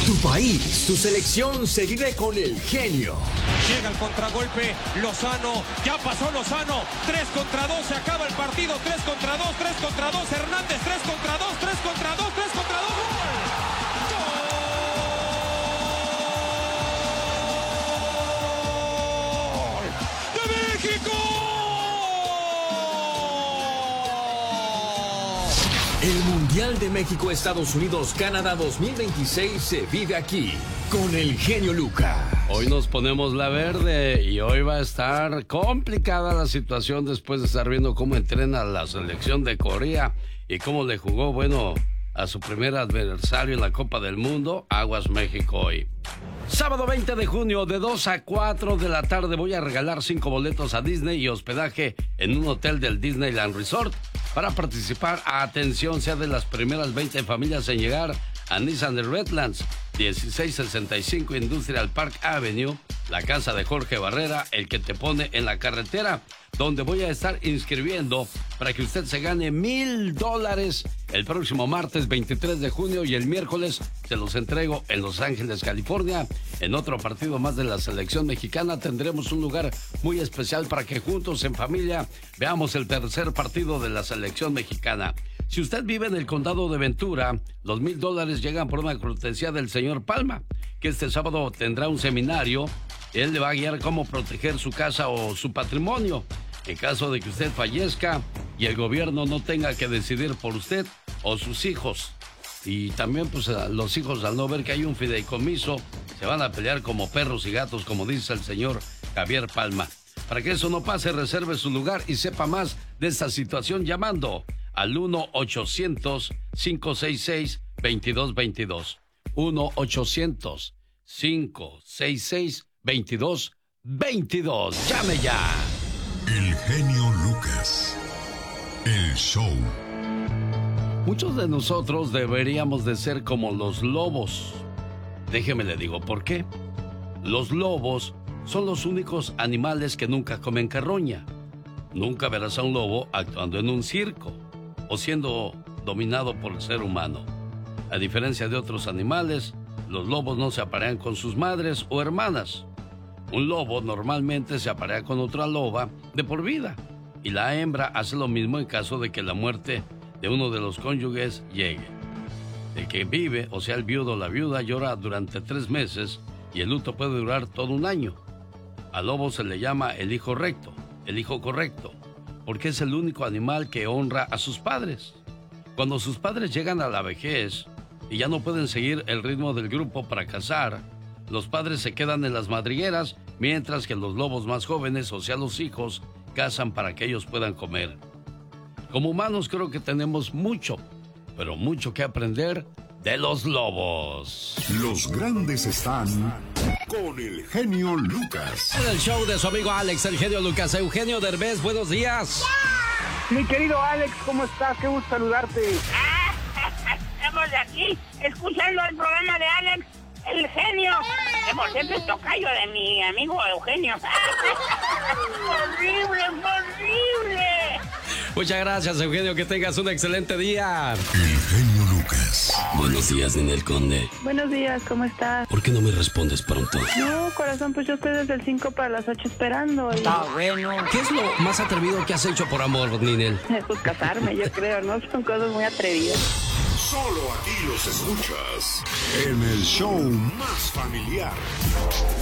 Tu país, tu selección se vive con el genio. Llega el contragolpe, Lozano, ya pasó Lozano, 3 contra 2, se acaba el partido, 3 contra 2, 3 contra 2, Hernández, 3 contra 2, 3 contra 2, 3 contra 2, ¡gol! ¡De México! El Mundial de México-Estados Unidos-Canadá 2026 se vive aquí, con el genio Lucas. Hoy nos ponemos la verde y hoy va a estar complicada la situación después de estar viendo cómo entrena la selección de Corea y cómo le jugó, bueno, a su primer adversario en la Copa del Mundo, Aguas México hoy. Sábado 20 de junio, de 2 a 4 de la tarde, voy a regalar 5 boletos a Disney y hospedaje en un hotel del Disneyland Resort. Para participar, atención, sea de las primeras 20 familias en llegar a Nissan de Redlands, 1665 Industrial Park Avenue, la casa de Jorge Barrera, el que te pone en la carretera, donde voy a estar inscribiendo para que usted se gane $1,000 el próximo martes 23 de junio y el miércoles se los entrego en Los Ángeles, California. En otro partido más de la selección mexicana tendremos un lugar muy especial para que juntos en familia veamos el tercer partido de la selección mexicana. Si usted vive en el condado de Ventura, los $1,000 llegan por una cortesía del señor Palma, que este sábado tendrá un seminario. Él le va a guiar cómo proteger su casa o su patrimonio en caso de que usted fallezca y el gobierno no tenga que decidir por usted o sus hijos. Y también pues los hijos, al no ver que hay un fideicomiso, se van a pelear como perros y gatos, como dice el señor Javier Palma. Para que eso no pase, reserve su lugar y sepa más de esta situación llamando al 1-800-566-2222. 1-800-566-2222. ¡Llame ya! El genio Lucas. El show. Muchos de nosotros deberíamos de ser como los lobos. Déjeme le digo por qué. Los lobos son los únicos animales que nunca comen carroña. Nunca verás a un lobo actuando en un circo o siendo dominado por el ser humano. A diferencia de otros animales, los lobos no se aparean con sus madres o hermanas. Un lobo normalmente se aparea con otra loba de por vida, y la hembra hace lo mismo en caso de que la muerte de uno de los cónyuges llegue. El que vive, o sea el viudo o la viuda, llora durante 3 meses y el luto puede durar todo un año. Al lobo se le llama el hijo recto, el hijo correcto, porque es el único animal que honra a sus padres. Cuando sus padres llegan a la vejez y ya no pueden seguir el ritmo del grupo para cazar, los padres se quedan en las madrigueras, mientras que los lobos más jóvenes, o sea los hijos, cazan para que ellos puedan comer. Como humanos creo que tenemos mucho, pero mucho que aprender de los lobos. Los grandes están con el genio Lucas. En el show de su amigo Alex, el genio Lucas. Eugenio Derbez, buenos días. Mi querido Alex, ¿cómo estás? Qué gusto saludarte. Estamos aquí escuchando el programa de Alex, el genio, que por cierto es tocayo de mi amigo Eugenio. ¡Horrible, horrible! Muchas gracias, Eugenio, que tengas un excelente día. El genio Lucas. Buenos días, Ninel Conde. Buenos días, ¿cómo estás? ¿Por qué no me respondes pronto? No, corazón, pues yo estoy desde el 5 para las 8 esperando. Está bueno. ¿Qué es lo más atrevido que has hecho por amor, Ninel? Pues casarme, yo creo, ¿no? Son cosas muy atrevidas. Solo aquí los escuchas en el show más familiar.